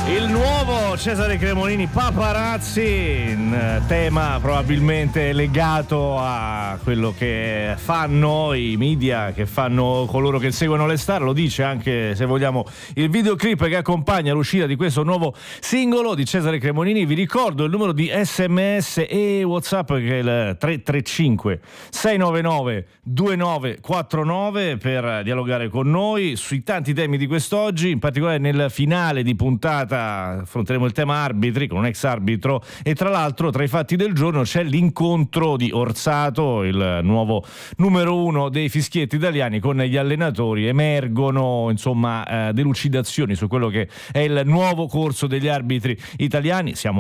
Il nuovo Cesare Cremonini, Paparazzi, tema probabilmente legato a quello che fanno i media, che fanno coloro che seguono le star. Lo dice anche, se vogliamo, il videoclip che accompagna l'uscita di questo nuovo singolo di Cesare Cremonini. Vi ricordo il numero di SMS e WhatsApp, che è il 335 699 2949, per dialogare con noi sui tanti temi di quest'oggi. In particolare nel finale di puntata affronteremo il tema arbitri con un ex arbitro, e tra l'altro tra i fatti del giorno c'è l'incontro di Orsato, il nuovo numero uno dei fischietti italiani, con gli allenatori. Emergono insomma delucidazioni su quello che è il nuovo corso degli arbitri italiani. Siamo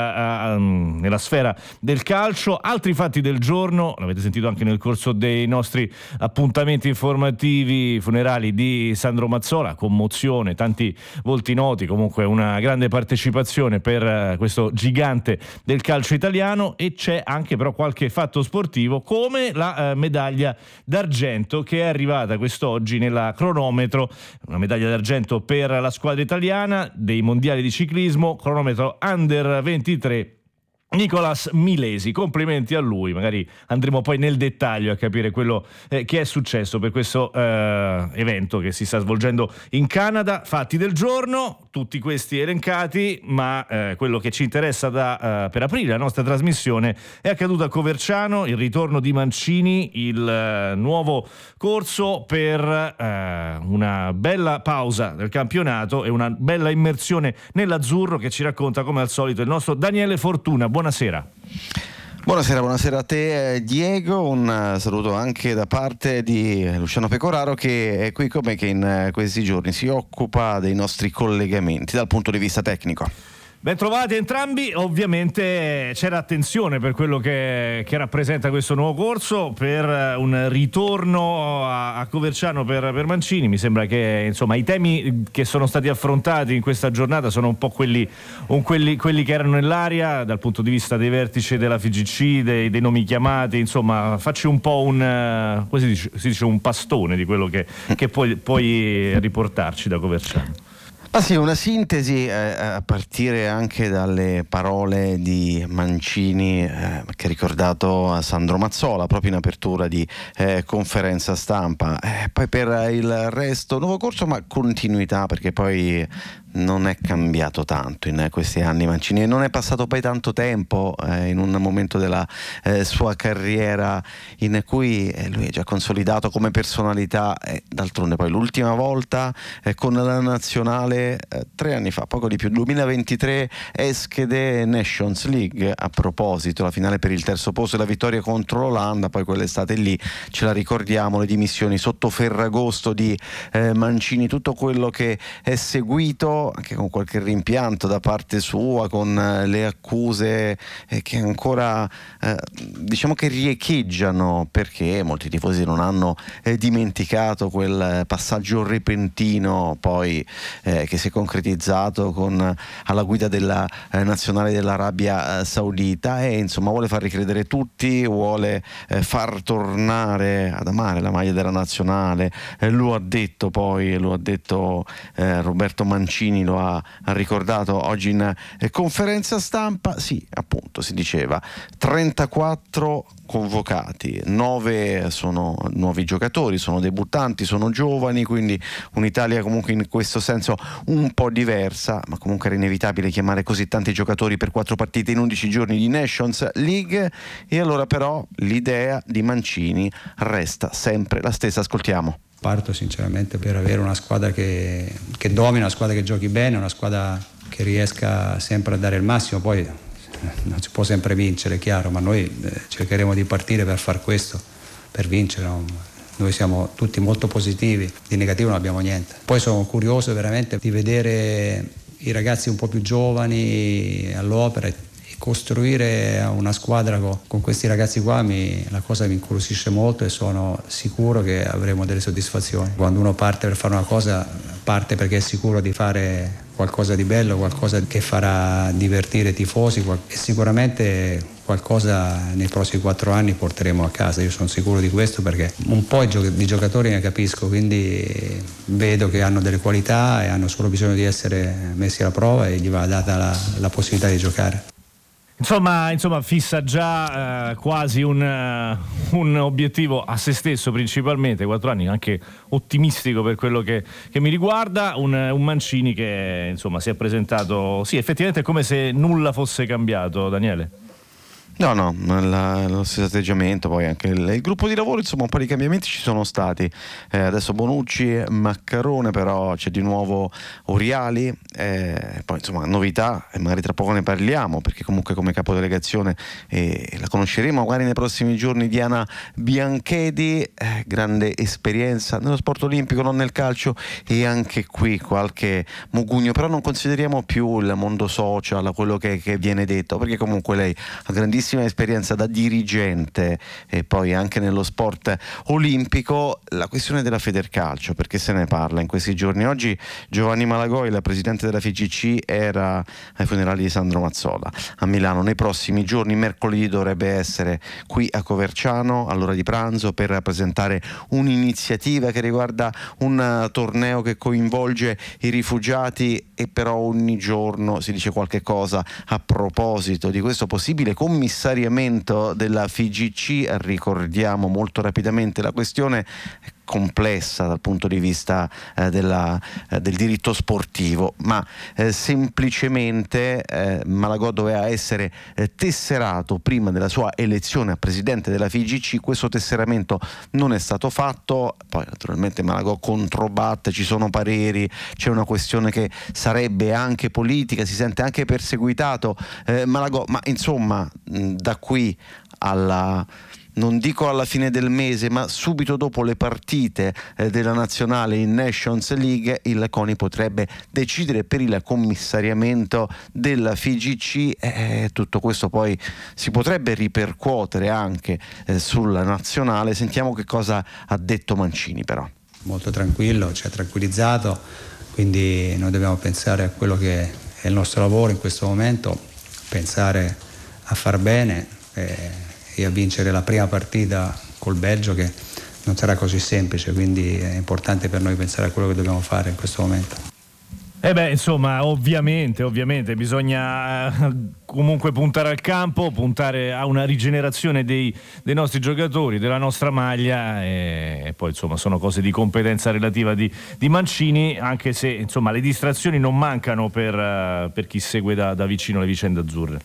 nella sfera del calcio. Altri fatti del giorno, l'avete sentito anche nel corso dei nostri appuntamenti informativi funerali di Sandro Mazzola, commozione, tanti volti noti, comunque una grande partecipazione per questo gigante del calcio italiano. E c'è anche però qualche fatto sportivo, come la medaglia d'argento che è arrivata quest'oggi nella cronometro, una medaglia d'argento per la squadra italiana dei mondiali di ciclismo, cronometro under 23, Nicolas Milesi. Complimenti a lui. Magari andremo poi nel dettaglio a capire quello che è successo per questo evento che si sta svolgendo in Canada. Fatti del giorno, tutti questi elencati, ma quello che ci interessa per aprire la nostra trasmissione è accaduto a Coverciano, il ritorno di Mancini, il nuovo corso per una bella pausa del campionato e una bella immersione nell'azzurro, che ci racconta come al solito il nostro Daniele Fortuna. Buonasera. Buonasera a te Diego, un saluto anche da parte di Luciano Pecoraro, che è qui con me, che in questi giorni si occupa dei nostri collegamenti dal punto di vista tecnico. Ben trovati entrambi. Ovviamente c'era attenzione per quello che rappresenta questo nuovo corso, per un ritorno a Coverciano per Mancini. Mi sembra che insomma i temi che sono stati affrontati in questa giornata sono un po' quelli che erano nell'aria dal punto di vista dei vertici della FIGC, dei nomi chiamati. Insomma, facci un po' si dice un pastone di quello che puoi riportarci da Coverciano. Ah sì, una sintesi a partire anche dalle parole di Mancini che ha ricordato a Sandro Mazzola proprio in apertura di conferenza stampa. Poi per il resto nuovo corso, ma continuità, perché poi non è cambiato tanto in questi anni Mancini, e non è passato poi tanto tempo in un momento della sua carriera in cui lui è già consolidato come personalità. D'altronde poi l'ultima volta con la nazionale 3 anni fa, poco di più, 2023, Eschede Nations League. A proposito, la finale per il terzo posto e la vittoria contro l'Olanda. Poi quell'estate lì ce la ricordiamo, le dimissioni sotto Ferragosto di Mancini, tutto quello che è seguito, anche con qualche rimpianto da parte sua, con le accuse che ancora diciamo che riecheggiano, perché molti tifosi non hanno dimenticato quel passaggio repentino poi che si è concretizzato alla guida della nazionale dell'Arabia Saudita, e insomma vuole far ricredere tutti, vuole far tornare ad amare la maglia della nazionale. Lo ha detto Roberto Mancini, lo ha ricordato oggi in conferenza stampa. Sì, appunto, si diceva 34 convocati, 9 sono nuovi giocatori, sono debuttanti, sono giovani, quindi un'Italia comunque in questo senso un po' diversa, ma comunque era inevitabile chiamare così tanti giocatori per 4 partite in 11 giorni di Nations League. E allora però l'idea di Mancini resta sempre la stessa. Ascoltiamo. Parto sinceramente per avere una squadra che domina, una squadra che giochi bene, una squadra che riesca sempre a dare il massimo. Poi non si può sempre vincere, chiaro, ma noi cercheremo di partire per far questo, per vincere. No? Noi siamo tutti molto positivi, di negativo non abbiamo niente. Poi sono curioso veramente di vedere i ragazzi un po' più giovani all'opera e costruire una squadra con questi ragazzi qua. La cosa mi incuriosisce molto, e sono sicuro che avremo delle soddisfazioni. Quando uno parte per fare una cosa parte perché è sicuro di fare qualcosa di bello, qualcosa che farà divertire i tifosi e sicuramente qualcosa nei prossimi 4 anni porteremo a casa. Io sono sicuro di questo perché un po' di giocatori ne capisco, quindi vedo che hanno delle qualità e hanno solo bisogno di essere messi alla prova e gli va data la possibilità di giocare. Insomma, fissa già quasi un obiettivo a se stesso principalmente, 4 anni, anche ottimistico per quello che mi riguarda, un Mancini che insomma si è presentato, sì, effettivamente è come se nulla fosse cambiato, Daniele. No, lo stesso atteggiamento, poi anche il gruppo di lavoro, insomma un po' di cambiamenti ci sono stati, adesso Bonucci, Maccarone, però c'è di nuovo Oriali, poi insomma novità, e magari tra poco ne parliamo perché comunque come capodelegazione la conosceremo magari nei prossimi giorni, Diana Bianchedi, grande esperienza nello sport olimpico, non nel calcio, e anche qui qualche mugugno, però non consideriamo più il mondo social, quello che viene detto, perché comunque lei ha grandissima esperienza da dirigente e poi anche nello sport olimpico. La questione della Federcalcio, perché se ne parla in questi giorni. Oggi Giovanni Malagoi, il presidente della FIGC, era ai funerali di Sandro Mazzola a Milano. Nei prossimi giorni, mercoledì, dovrebbe essere qui a Coverciano all'ora di pranzo per presentare un'iniziativa che riguarda un torneo che coinvolge i rifugiati, e però ogni giorno si dice qualche cosa a proposito di questo possibile commissariamento della FIGC. Ricordiamo molto rapidamente la questione complessa dal punto di vista del diritto sportivo, ma semplicemente Malagò doveva essere tesserato prima della sua elezione a presidente della FIGC. Questo tesseramento non è stato fatto, poi naturalmente Malagò controbatte, ci sono pareri, c'è una questione che sarebbe anche politica, si sente anche perseguitato Malagò, ma insomma da qui non dico alla fine del mese, ma subito dopo le partite della nazionale in Nations League, il CONI potrebbe decidere per il commissariamento della FIGC. Tutto questo poi si potrebbe ripercuotere anche sulla nazionale. Sentiamo che cosa ha detto Mancini, però. Molto tranquillo, ci ha tranquillizzato, quindi noi dobbiamo pensare a quello che è il nostro lavoro in questo momento, pensare a far bene e a vincere la prima partita col Belgio, che non sarà così semplice, quindi è importante per noi pensare a quello che dobbiamo fare in questo momento. Insomma, ovviamente bisogna comunque puntare al campo, puntare a una rigenerazione dei nostri giocatori, della nostra maglia, e poi insomma sono cose di competenza relativa di Mancini, anche se insomma le distrazioni non mancano per chi segue da vicino le vicende azzurre.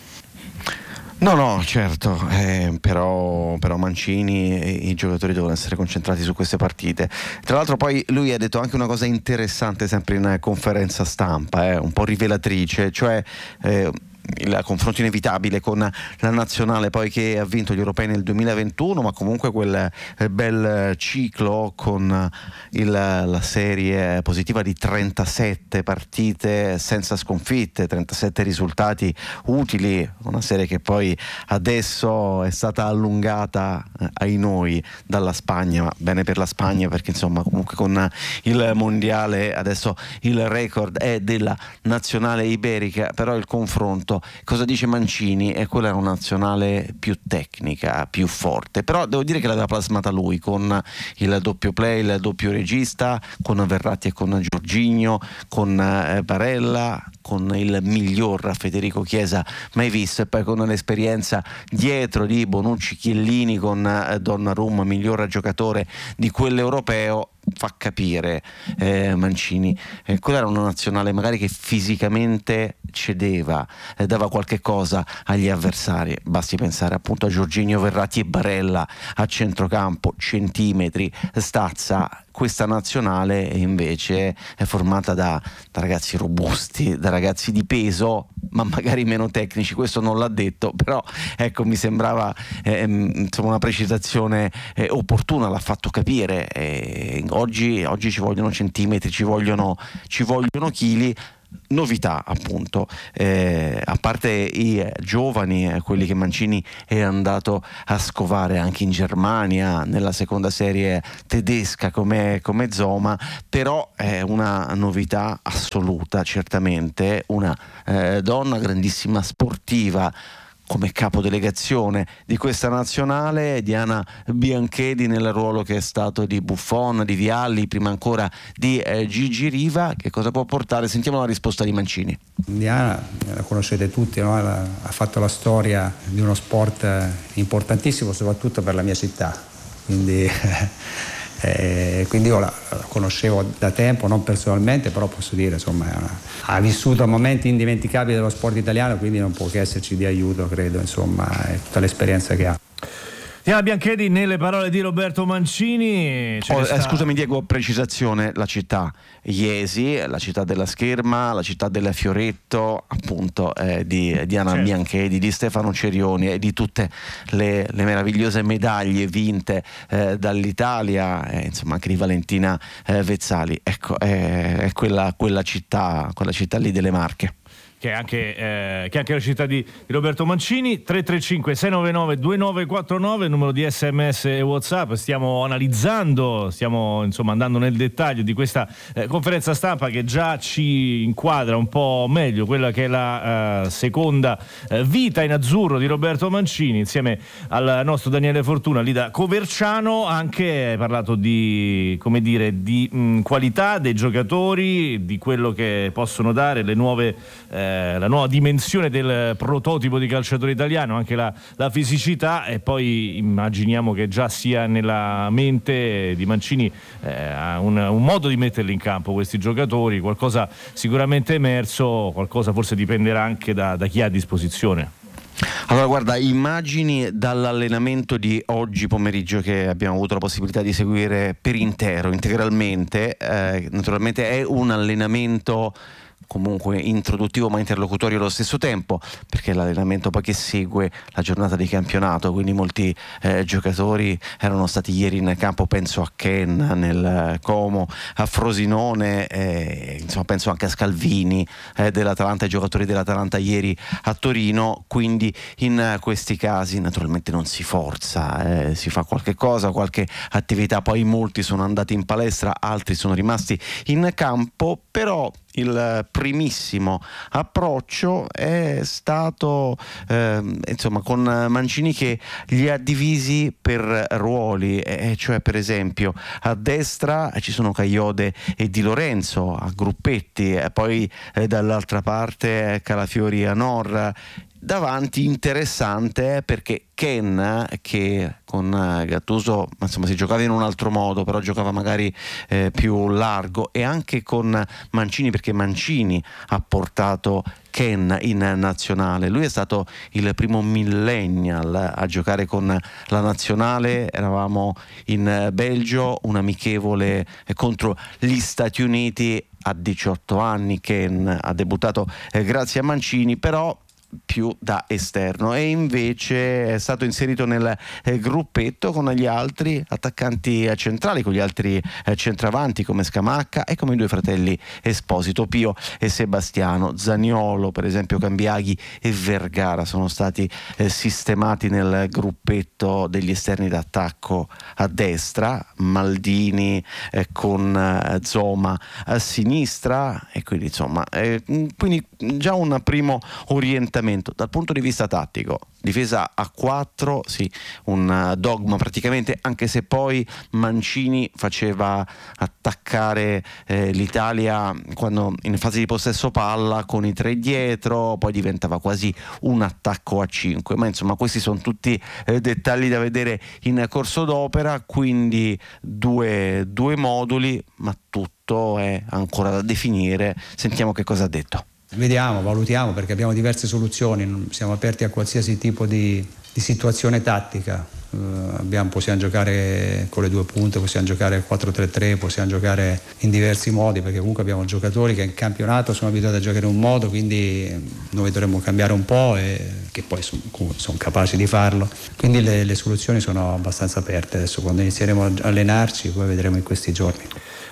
No, certo, però Mancini e i giocatori devono essere concentrati su queste partite. Tra l'altro poi lui ha detto anche una cosa interessante sempre in conferenza stampa, un po' rivelatrice, cioè il confronto inevitabile con la nazionale poi che ha vinto gli europei nel 2021, ma comunque quel bel ciclo con la serie positiva di 37 partite senza sconfitte, 37 risultati utili, una serie che poi adesso è stata allungata ai noi dalla Spagna, ma bene per la Spagna, perché insomma comunque con il mondiale adesso il record è della nazionale iberica, però il confronto, cosa dice Mancini, è quella una nazionale più tecnica, più forte, però devo dire che l'aveva plasmata lui con il doppio play, il doppio regista, con Verratti e con Jorginho, con Barella, con il miglior Federico Chiesa mai visto, e poi con l'esperienza dietro di Bonucci, Chiellini, con Donnarumma, miglior giocatore di quell'europeo. Fa capire Mancini, quella era una nazionale magari che fisicamente cedeva, dava qualche cosa agli avversari. Basti pensare appunto a Jorginho, Verratti e Barella a centrocampo, centimetri, stazza. Questa nazionale invece è formata da ragazzi robusti, da ragazzi di peso, ma magari meno tecnici. Questo non l'ha detto, però ecco, mi sembrava insomma una precisazione opportuna, l'ha fatto capire. Oggi ci vogliono centimetri, ci vogliono chili. novità appunto, a parte i giovani, quelli che Mancini è andato a scovare anche in Germania nella seconda serie tedesca come Zoma, però è una novità assoluta, certamente una donna grandissima sportiva come capodelegazione di questa nazionale, Diana Bianchedi, nel ruolo che è stato di Buffon, di Vialli, prima ancora di Gigi Riva. Che cosa può portare? Sentiamo la risposta di Mancini. Diana la conoscete tutti, no? Ha fatto la storia di uno sport importantissimo soprattutto per la mia città, quindi io la conoscevo da tempo, non personalmente, però posso dire insomma ha vissuto momenti indimenticabili dello sport italiano, quindi non può che esserci di aiuto, credo, insomma, è tutta l'esperienza che ha. Diana Bianchedi nelle parole di Roberto Mancini. Scusami Diego, precisazione: la città Iesi, la città della Scherma, la città del Fioretto, appunto, di Diana Bianchedi, di Stefano Cerioni e di tutte le meravigliose medaglie vinte dall'Italia, insomma anche di Valentina Vezzali. Ecco, è quella città lì delle Marche. Che è anche la città di Roberto Mancini. 335 699 2949, il numero di SMS e WhatsApp. Stiamo analizzando, insomma andando nel dettaglio di questa conferenza stampa che già ci inquadra un po' meglio quella che è la seconda vita in azzurro di Roberto Mancini, insieme al nostro Daniele Fortuna lì da Coverciano. Anche parlato di, come dire, di qualità dei giocatori, di quello che possono dare le nuove la nuova dimensione del prototipo di calciatore italiano, anche la fisicità, e poi immaginiamo che già sia nella mente di Mancini un modo di metterli in campo questi giocatori, qualcosa sicuramente emerso, qualcosa forse dipenderà anche da chi ha a disposizione. Allora guarda, immagini dall'allenamento di oggi pomeriggio che abbiamo avuto la possibilità di seguire per intero, integralmente, naturalmente è un allenamento comunque introduttivo ma interlocutorio allo stesso tempo, perché è l'allenamento poi che segue la giornata di campionato, quindi molti giocatori erano stati ieri in campo, penso a Ken nel Como, a Frosinone, insomma penso anche a Scalvini dell'Atalanta, ai giocatori dell'Atalanta ieri a Torino, quindi in questi casi naturalmente non si forza, si fa qualche cosa, qualche attività, poi molti sono andati in palestra, altri sono rimasti in campo, però il primissimo approccio è stato insomma con Mancini che li ha divisi per ruoli, cioè per esempio a destra ci sono Cagliode e Di Lorenzo a gruppetti, poi dall'altra parte Calafiori e Anor. Davanti interessante perché Ken, che con Gattuso insomma si giocava in un altro modo, però giocava magari più largo, e anche con Mancini, perché Mancini ha portato Ken in nazionale. Lui è stato il primo millennial a giocare con la nazionale, eravamo in Belgio, un amichevole contro gli Stati Uniti a 18 anni. Ken ha debuttato grazie a Mancini, però più da esterno, e invece è stato inserito nel gruppetto con gli altri attaccanti centrali, con gli altri centravanti come Scamacca e come i due fratelli Esposito, Pio e Sebastiano. Zaniolo, per esempio, Cambiaghi e Vergara sono stati sistemati nel gruppetto degli esterni d'attacco a destra, Maldini con Zoma a sinistra, e quindi insomma quindi già un primo orientamento. Dal punto di vista tattico, difesa a 4, sì, un dogma praticamente, anche se poi Mancini faceva attaccare l'Italia quando in fase di possesso palla con i 3 dietro, poi diventava quasi un attacco a 5, ma insomma questi sono tutti dettagli da vedere in corso d'opera, quindi due moduli, ma tutto è ancora da definire. Sentiamo che cosa ha detto. Vediamo, valutiamo, perché abbiamo diverse soluzioni, siamo aperti a qualsiasi tipo di situazione tattica. Possiamo giocare con le 2 punte, possiamo giocare 4-3-3, possiamo giocare in diversi modi, perché comunque abbiamo giocatori che in campionato sono abituati a giocare in un modo, quindi noi dovremmo cambiare un po', e che poi sono capaci di farlo. Quindi le soluzioni sono abbastanza aperte. Adesso quando inizieremo a allenarci, poi vedremo in questi giorni.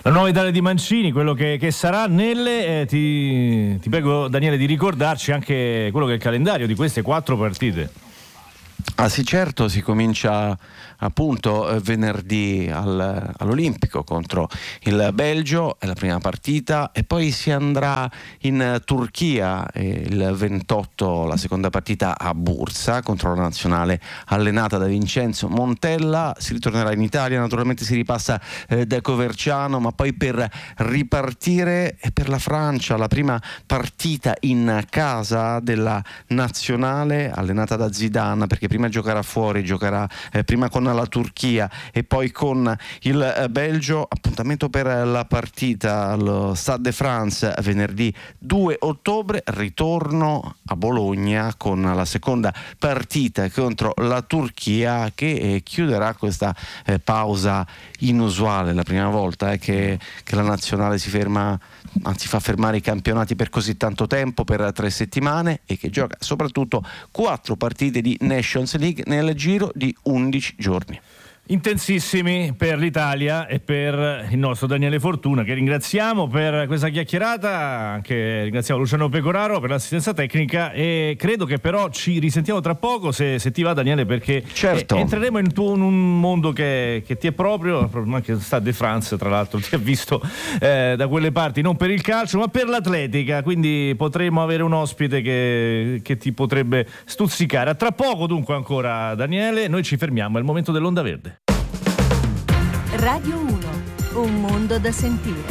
La nuova Italia di Mancini, quello che sarà nelle... ti prego Daniele di ricordarci anche quello che è il calendario di queste 4 partite. Ah sì, certo, si comincia appunto venerdì all'Olimpico contro il Belgio, è la prima partita, e poi si andrà in Turchia il 28, la seconda partita a Bursa contro la nazionale allenata da Vincenzo Montella. Si ritornerà in Italia, naturalmente si ripassa da Coverciano, ma poi per ripartire è per la Francia, la prima partita in casa della nazionale allenata da Zidane, perché prima giocherà fuori, giocherà prima con la Turchia e poi con il Belgio. Appuntamento per la partita allo Stade de France venerdì 2 ottobre, ritorno a Bologna con la seconda partita contro la Turchia, che chiuderà questa pausa inusuale, la prima volta che la nazionale si ferma, anzi fa fermare i campionati per così tanto tempo, per 3 settimane, e che gioca soprattutto 4 partite di Nations League nel giro di 11 giorni. Intensissimi per l'Italia e per il nostro Daniele Fortuna, che ringraziamo per questa chiacchierata. Anche ringraziamo Luciano Pecoraro per l'assistenza tecnica, e credo che però ci risentiamo tra poco, se ti va Daniele, perché certo, entreremo in un mondo che ti è proprio anche Stade de France, tra l'altro ti ha visto da quelle parti, non per il calcio ma per l'atletica, quindi potremo avere un ospite che ti potrebbe stuzzicare. A tra poco dunque ancora Daniele, noi ci fermiamo, è il momento dell'Onda Verde. Radio 1, un mondo da sentire.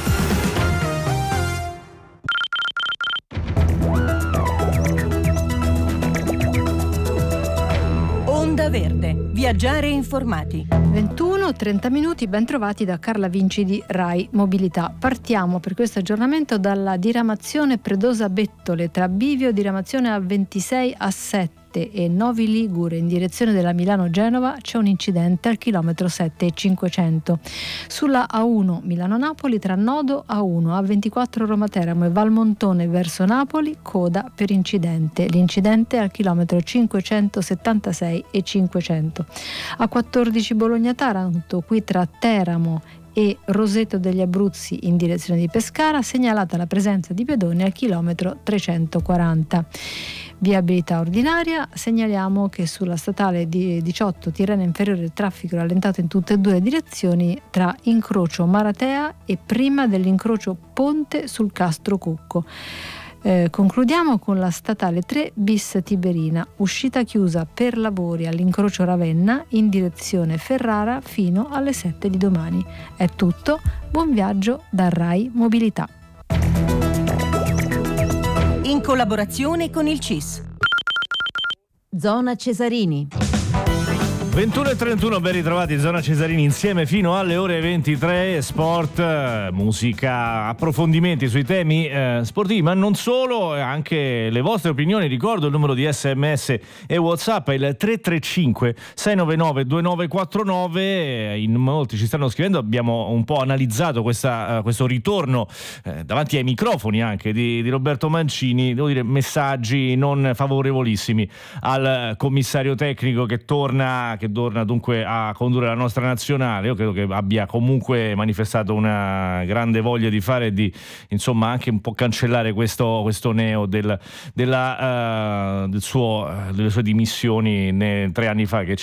Onda Verde, viaggiare informati. 21:30 minuti, ben trovati da Carla Vinci di Rai Mobilità. Partiamo per questo aggiornamento dalla diramazione Predosa-Bettole, tra bivio diramazione A26 A7 e Novi Ligure in direzione della Milano-Genova c'è un incidente al chilometro 7,500. Sulla A1 Milano-Napoli tra nodo A1, A24 Roma-Teramo e Valmontone verso Napoli, coda per incidente. L'incidente è al chilometro 576 e 500. A14 Bologna-Taranto, qui tra Teramo e Roseto degli Abruzzi in direzione di Pescara, segnalata la presenza di pedoni al chilometro 340. Viabilità ordinaria, segnaliamo che sulla statale 18 Tirrenia Inferiore il traffico è rallentato in tutte e 2 le direzioni tra incrocio Maratea e prima dell'incrocio Ponte sul Castro Cucco. Concludiamo con la statale 3 bis Tiberina, uscita chiusa per lavori all'incrocio Ravenna in direzione Ferrara fino alle 7 di domani. È tutto, buon viaggio da Rai Mobilità. In collaborazione con il CIS. Zona Cesarini. 21:31, ben ritrovati, Zona Cesarini insieme fino alle ore 23. Sport, musica, approfondimenti sui temi sportivi, ma non solo, anche le vostre opinioni. Ricordo il numero di SMS e WhatsApp, il 335 699 2949. In molti ci stanno scrivendo, abbiamo un po' analizzato questo ritorno davanti ai microfoni anche di Roberto Mancini. Devo dire, messaggi non favorevolissimi al commissario tecnico che torna dunque a condurre la nostra nazionale. Io credo che abbia comunque manifestato una grande voglia di fare, di insomma anche un po' cancellare questo neo delle sue dimissioni 3 anni fa, che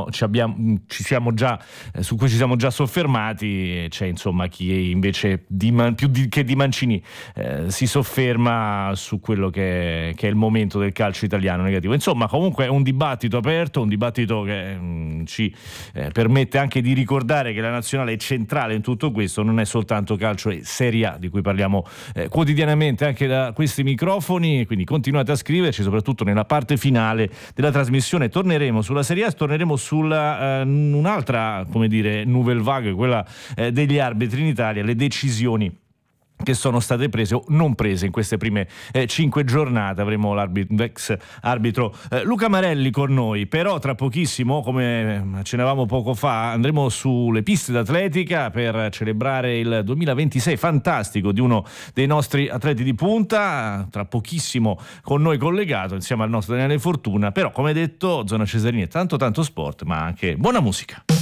su cui ci siamo già soffermati. C'è insomma chi invece che di Mancini si sofferma su quello che è il momento del calcio italiano negativo. Insomma, comunque è un dibattito aperto, un dibattito che ci permette anche di ricordare che la nazionale è centrale in tutto questo, non è soltanto calcio e Serie A di cui parliamo quotidianamente anche da questi microfoni. Quindi continuate a scriverci, soprattutto nella parte finale della trasmissione torneremo sulla Serie A, torneremo sulla un'altra, come dire, nouvelle vague, quella degli arbitri in Italia, le decisioni che sono state prese o non prese in queste prime 5 giornate. Avremo l'ex arbitro Luca Marelli con noi, però tra pochissimo, come accennavamo poco fa, andremo sulle piste d'atletica per celebrare il 2026 fantastico di uno dei nostri atleti di punta. Tra pochissimo con noi collegato insieme al nostro Daniele Fortuna. Però, come detto, Zona Cesarini è tanto sport, ma anche buona musica.